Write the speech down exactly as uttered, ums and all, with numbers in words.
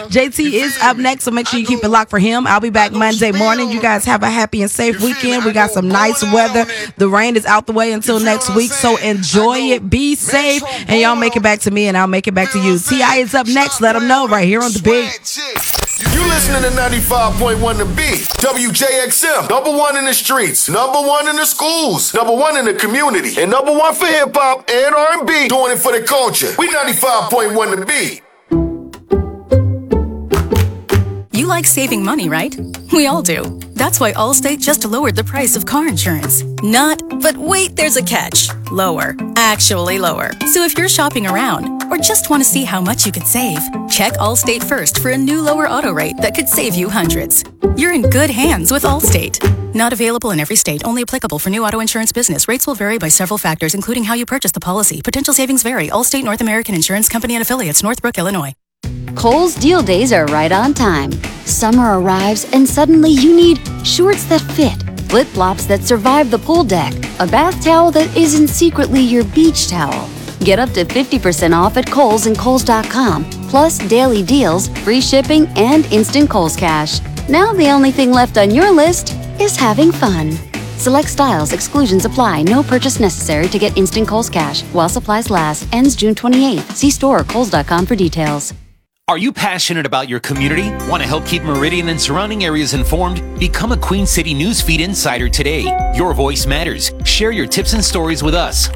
J T is up next, so make sure you keep it locked for him. I'll be back Monday morning. You guys have a happy and safe weekend. We got some nice weather. The rain is out the way until next week, so enjoy it. Be safe, and y'all make it back to me, and I'll make it back to you. T I is up next. Let them know right here on The Beat. You listening to ninety-five point one The Beat. W J X M, number one in the streets, number one in the schools, number one in the community, and number one for hip-hop and R and B. Doing it for the culture. We ninety-five point one The Beat. You like saving money, right? We all do. That's why Allstate just lowered the price of car insurance. Not, but wait, there's a catch. Lower. Actually lower. So if you're shopping around or just want to see how much you could save, check Allstate first for a new lower auto rate that could save you hundreds. You're in good hands with Allstate. Not available in every state. Only applicable for new auto insurance business. Rates will vary by several factors, including how you purchase the policy. Potential savings vary. Allstate North American Insurance Company and Affiliates, Northbrook, Illinois. Kohl's deal days are right on time. Summer arrives and suddenly you need shorts that fit, flip-flops that survive the pool deck, a bath towel that isn't secretly your beach towel. Get up to fifty percent off at Kohl's and Kohl's dot com, plus daily deals, free shipping, and instant Kohl's Cash. Now the only thing left on your list is having fun. Select styles, exclusions apply, no purchase necessary to get instant Kohl's Cash. While supplies last, ends June twenty-eighth. See store or Kohl's dot com for details. Are you passionate about your community? Want to help keep Meridian and surrounding areas informed? Become a Queen City Newsfeed Insider today. Your voice matters. Share your tips and stories with us.